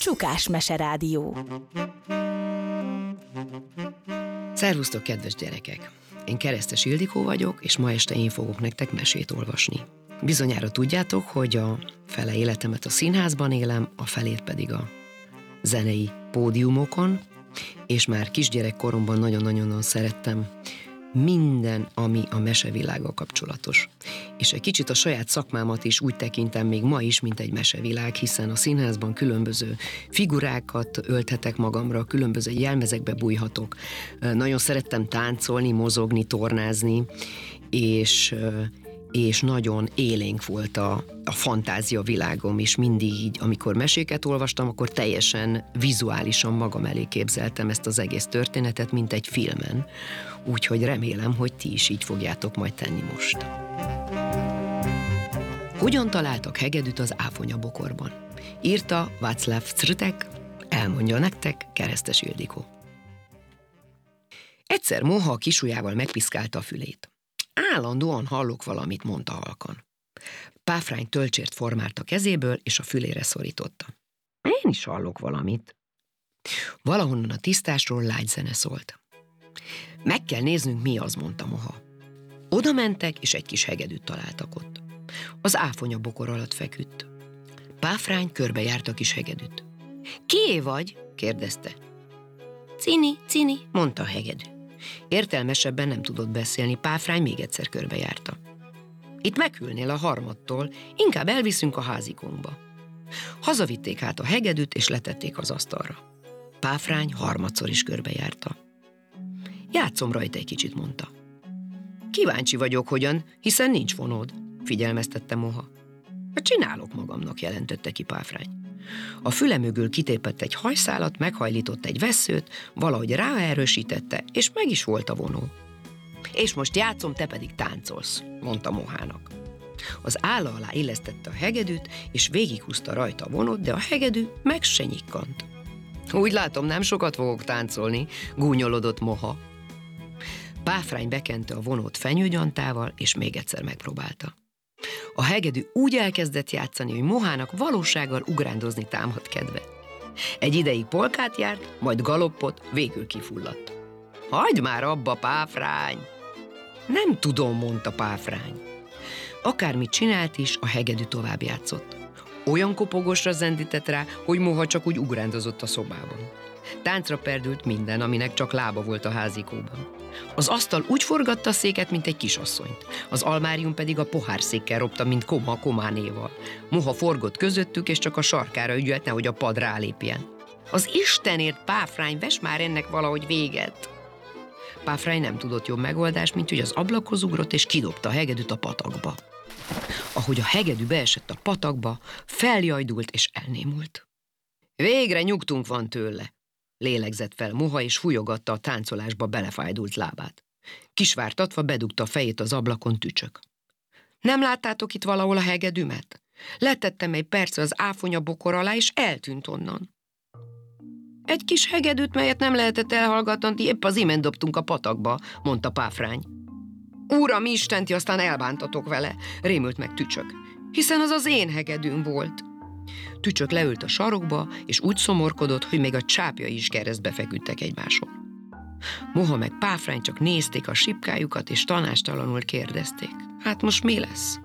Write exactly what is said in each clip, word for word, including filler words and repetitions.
Csukás Meserádió. Szervusztok, kedves gyerekek! Én Keresztes Ildikó vagyok, és ma este én fogok nektek mesét olvasni. Bizonyára tudjátok, hogy a fele életemet a színházban élem, a felét pedig a zenei pódiumokon, és már kisgyerekkoromban nagyon-nagyon szerettem minden, ami a mesevilággal kapcsolatos. És egy kicsit a saját szakmámat is úgy tekintem még ma is, mint egy mesevilág, hiszen a színházban különböző figurákat ölthetek magamra, különböző jelmezekbe bújhatok. Nagyon szerettem táncolni, mozogni, tornázni, és, és nagyon élénk volt a, a fantázia világom, és mindig így, amikor meséket olvastam, akkor teljesen vizuálisan magam elé képzeltem ezt az egész történetet, mint egy filmen. Úgyhogy remélem, hogy ti is így fogjátok majd tenni most. Hogyan találtak hegedűt az áfonyabokorban? Írta Václav Crtek, elmondja nektek Keresztes Ildikó. Egyszer Moha a kisujjával megpiszkálta a fülét. Állandóan hallok valamit, mondta halkan. Páfrány tölcsért formált a kezéből, és a fülére szorította. Én is hallok valamit. Valahonnan a tisztásról lágy zene szólt. Meg kell néznünk, mi az, mondta Moha. Oda mentek, és egy kis hegedűt találtak ott. Az áfonya bokor alatt feküdt. Páfrány körbejárt a kis hegedűt. Kié vagy? kérdezte. Cini, cini, mondta a hegedű. Értelmesebben nem tudott beszélni, Páfrány még egyszer körbejárta. Itt meghűlnél a harmadtól, inkább elviszünk a házikónkba. Hazavitték hát a hegedűt, és letették az asztalra. Páfrány harmadszor is körbejárta. Játszom rajta egy kicsit, mondta. Kíváncsi vagyok, hogyan, hiszen nincs vonód, figyelmeztette Moha. Csinálok magamnak, jelentette ki Páfrány. A füle mögül kitépett egy hajszálat, meghajlított egy vesszőt, valahogy ráerősítette, és meg is volt a vonó. És most játszom, te pedig táncolsz, mondta Mohának. Az álla alá illesztette a hegedűt, és végighúzta rajta a vonót, de a hegedű meg se nyikkant. Úgy látom, nem sokat fogok táncolni, gúnyolodott Moha. Páfrány bekente a vonót fenyőgyantával, és még egyszer megpróbálta. A hegedű úgy elkezdett játszani, hogy Mohának valósággal ugrándozni támadt kedve. Egy ideig polkát járt, majd galoppot, végül kifulladt. Hagyd már abba, Páfrány! Nem tudom, mondta Páfrány. Akármit csinált is, a hegedű tovább játszott. Olyan kopogosra zendített rá, hogy Moha csak úgy ugrándozott a szobában. Táncra perdült minden, aminek csak lába volt a házikóban. Az asztal úgy forgatta a széket, mint egy kisasszonyt. Az almárium pedig a pohárszékkel ropta, mint koma kománéval. Moha forgott közöttük, és csak a sarkára ügyelt, nehogy a pad rálépjen. Az Istenért, Páfrány, vess már ennek valahogy véget! Páfrány nem tudott jobb megoldást, mint hogy az ablakhoz ugrott, és kidobta a hegedűt a patakba. Ahogy a hegedű beesett a patakba, feljajdult és elnémult. Végre nyugtunk van tőle, lélegzett fel Moha, és fújogatta a táncolásba belefájdult lábát. Kisvártatva bedugta a fejét az ablakon Tücsök. Nem láttátok itt valahol a hegedűmet? Letettem egy percre az áfonya bokor alá, és eltűnt onnan. Egy kis hegedűt, melyet nem lehetett elhallgatni, épp az imént dobtunk a patakba, mondta Páfrány. Uram Istent, ti aztán elbántatok vele, rémült meg Tücsök, hiszen az az én hegedűm volt. Tücsök leült a sarokba, és úgy szomorkodott, hogy még a csápjai is keresztbe feküdtek egymáson. Moha meg Páfrány csak nézték a sipkájukat, és tanástalanul kérdezték. Hát most mi lesz?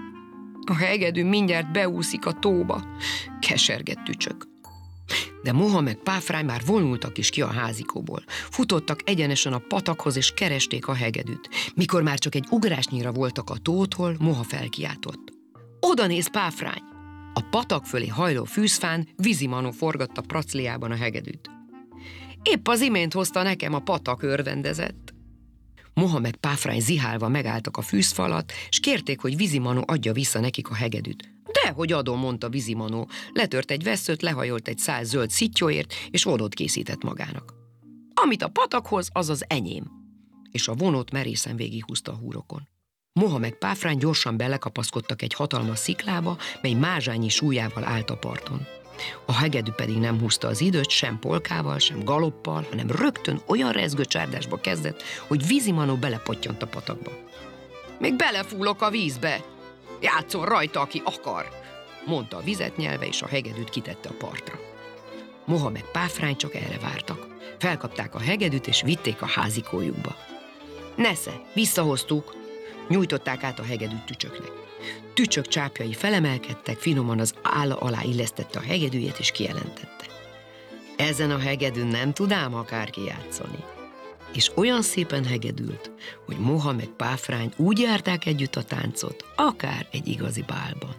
A hegedű mindjárt beúszik a tóba, kesergett Tücsök. De Moha meg Páfrány már vonultak is ki a házikóból. Futottak egyenesen a patakhoz, és keresték a hegedűt. Mikor már csak egy ugrásnyira voltak a tótól, Moha felkiáltott. Oda néz, Páfrány! A patak fölé hajló fűzfán vízimanó forgatta pracliában a hegedűt. Épp az imént hozta nekem, a patak örvendezett. Moha meg Páfrány zihálva megálltak a fűzfalat, és kérték, hogy vízimanó adja vissza nekik a hegedűt. Dehogy adom, mondta vízimanó, letört egy vesszőt, lehajolt egy szál zöld szittyóért, és vonót készített magának. Amit a patak hoz, az az enyém. És a vonót merészen végighúzta a húrokon. Moha meg Páfrány gyorsan belekapaszkodtak egy hatalmas sziklába, mely mázsányi súlyával állt a parton. A hegedű pedig nem húzta az időt, sem polkával, sem galoppal, hanem rögtön olyan rezgő csárdásba kezdett, hogy vízimanó belepottyant a patakba. Még belefúlok a vízbe! Játszon rajta, aki akar! Mondta a vizet nyelve, és a hegedűt kitette a partra. Moha meg Páfrány csak erre vártak. Felkapták a hegedűt, és vitték a házikójukba. Nesze, visszahoztuk! Nyújtották át a hegedűt Tücsöknek. Tücsök csápjai felemelkedtek, finoman az álla alá illesztette a hegedűjét, és kijelentette: ezen a hegedűn nem tud ám akárki játszani. És olyan szépen hegedült, hogy Moha meg Páfrány úgy járták együtt a táncot, akár egy igazi bálban.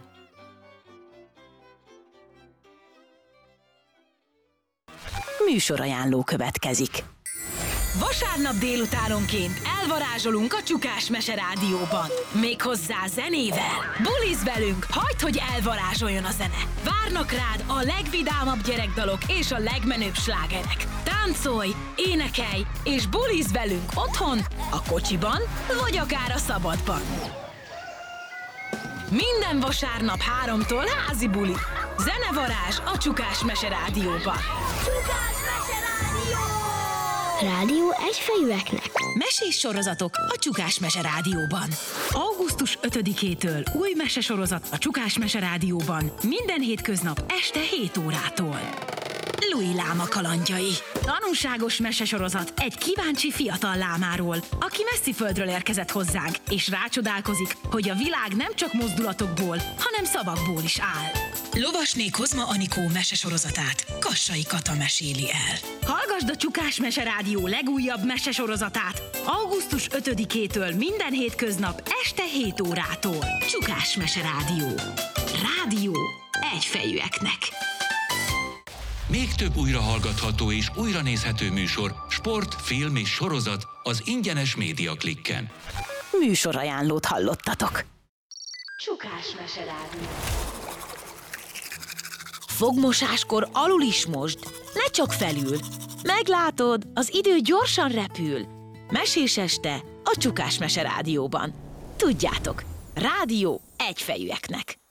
Műsorajánló következik. Vasárnap délutánonként elvarázsolunk a Csukás Mese Rádióban. Méghozzá zenével. Buliz velünk, hagyd, hogy elvarázsoljon a zene. Várnak rád a legvidámabb gyerekdalok és a legmenőbb slágerek. Táncolj, énekelj és buliz velünk otthon, a kocsiban vagy akár a szabadban. Minden vasárnap háromtól házi buli. Zenevarázs a Csukás Mese Rádióban. Csukás Mese Rádió! Rádió egyfejűeknek. Mesés sorozatok a Csukás Mese Rádióban. augusztus ötödikétől új mesesorozat a Csukás Mese Rádióban. Minden hétköznap este hét órától. Louis Láma kalandjai. Tanúságos mesesorozat egy kíváncsi fiatal lámáról, aki messzi földről érkezett hozzánk, és rácsodálkozik, hogy a világ nem csak mozdulatokból, hanem szavakból is áll. Lovasné Kozma Anikó mesesorozatát Kassai Kata meséli el. Hallgasd a Csukás Mese Rádió legújabb mesesorozatát augusztus ötödikétől minden hétköznap este hét órától. Csukás Mese Rádió. Rádió egyfejűeknek. Még több újrahallgatható és újranézhető műsor, sport, film és sorozat az ingyenes Média Klikken. Műsorajánlót hallottatok. Csukás Mese Rádió. Fogmosáskor alul is mosd, ne csak felül. Meglátod, az idő gyorsan repül. Mesés este a Csukás Mese Rádióban. Tudjátok, rádió egyfejűeknek.